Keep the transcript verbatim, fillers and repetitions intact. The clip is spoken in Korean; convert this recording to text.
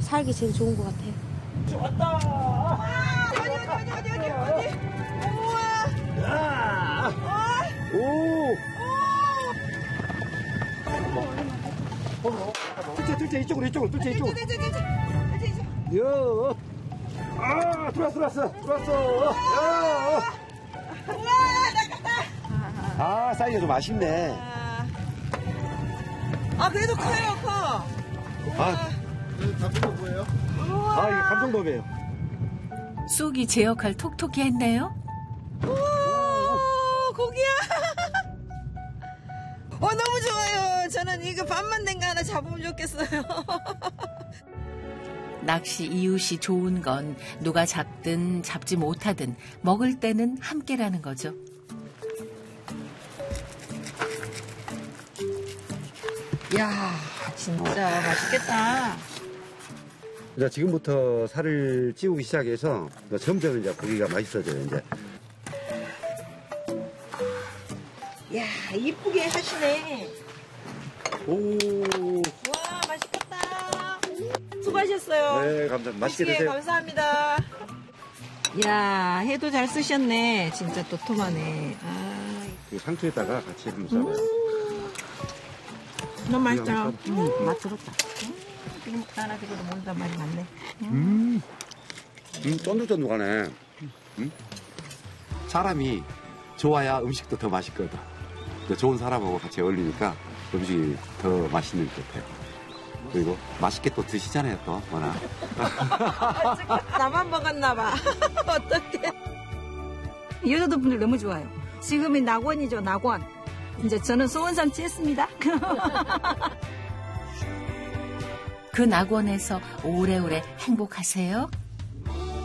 살기 제일 좋은 것 같아요. 왔다. 어디 어디 어디 어디 어디 어디. 우와. 야. 오. 오. 뚫자 뚫자 이쪽으로 이쪽으로 뚫자 이쪽으로. 뚫자 뚫자 뚫자. 여. 아 들어왔어 들어왔어 들어왔어. 야. 우와 나갔다. 아 사이즈가 좀 아쉽네. 아 그래도 커요 커. 아. 감성법 뭐예요? 아 이게 감성법이에요. 쑥이 제 역할 톡톡히 했네요. 오 고기야. 어 너무 좋아요. 저는 이거 반만 된 거 하나 잡으면 좋겠어요. 낚시 이웃이 좋은 건 누가 잡든 잡지 못하든 먹을 때는 함께라는 거죠. 이야 진짜 맛있겠다. 자, 지금부터 살을 찌우기 시작해서 점점 이제 고기가 맛있어져요, 이제. 이야 이쁘게 하시네. 오. 와 맛있겠다. 수고하셨어요. 네, 감사합니다. 맛있게 네, 드세요. 감사합니다. 이야 해도 잘 쓰셨네. 진짜 도톰하네. 아. 그 상추에다가 같이 한번 싸봐요. 너무 맛있다. 음, 맛 들었다. 지금 하나 지금 먹는단 말이 많네. 음. 음, 쫀득쫀득하네. 음? 사람이 좋아야 음식도 더 맛있거든. 좋은 사람하고 같이 어울리니까 음식이 더 맛있는 것 같아요. 그리고 맛있게 또 드시잖아요, 또, 워낙. 나만 먹었나 봐. 어떡해. 여자들 분들 너무 좋아요. 지금이 낙원이죠, 낙원. 이제 저는 소원상 찌었습니다. 그 낙원에서 오래오래 행복하세요.